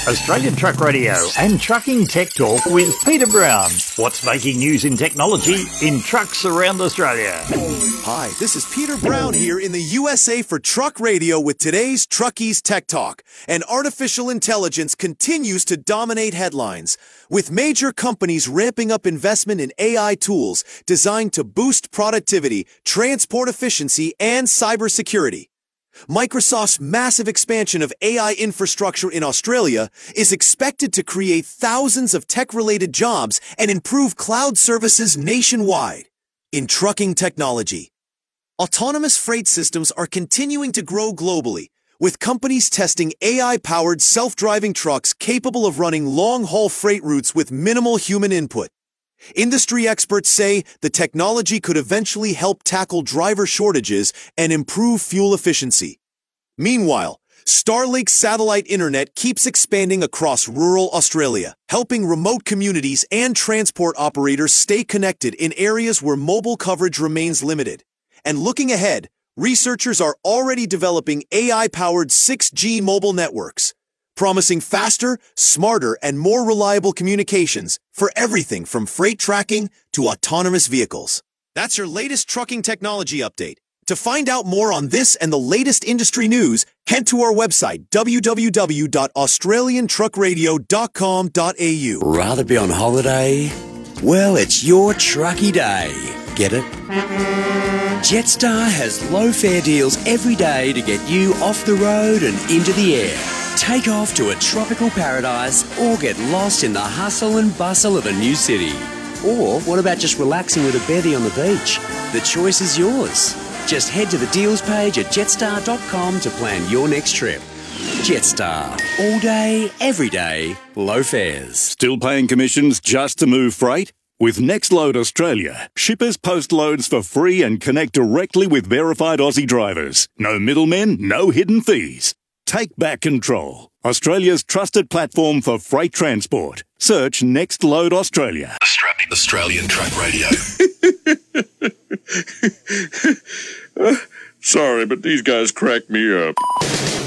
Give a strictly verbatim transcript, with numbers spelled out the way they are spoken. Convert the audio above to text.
Australian Truck Radio and Trucking Tech Talk with Peter Brown. What's making news in technology in trucks around Australia? Hi, this is Peter Brown here in the U S A for Truck Radio with today's Truckies Tech Talk. And artificial intelligence continues to dominate headlines, with major companies ramping up investment in A I tools designed to boost productivity, transport efficiency, and cybersecurity. Microsoft's massive expansion of A I infrastructure in Australia is expected to create thousands of tech-related jobs and improve cloud services nationwide. In trucking technology, autonomous freight systems are continuing to grow globally, with companies testing A I-powered self-driving trucks capable of running long-haul freight routes with minimal human input. Industry experts say the technology could eventually help tackle driver shortages and improve fuel efficiency. Meanwhile, Starlink's satellite internet keeps expanding across rural Australia, helping remote communities and transport operators stay connected in areas where mobile coverage remains limited. And looking ahead, researchers are already developing A I-powered six G mobile networks, promising faster, smarter, and more reliable communications for everything from freight tracking to autonomous vehicles. That's your latest trucking technology update. To find out more on this and the latest industry news, head to our website, w w w dot australian truck radio dot com dot a u. Rather be on holiday? Well, it's your trucky day. Get it? Jetstar has low fare deals every day to get you off the road and into the air. Take off to a tropical paradise or get lost in the hustle and bustle of a new city. Or what about just relaxing with a bevy on the beach? The choice is yours. Just head to the deals page at jetstar dot com to plan your next trip. Jetstar. All day, every day, low fares. Still paying commissions just to move freight? With Nextload Australia, shippers post loads for free and connect directly with verified Aussie drivers. No middlemen, no hidden fees. Take back control. Australia's trusted platform for freight transport. Search Nextload Australia. Australian Truck Radio. uh, sorry, but these guys crack me up.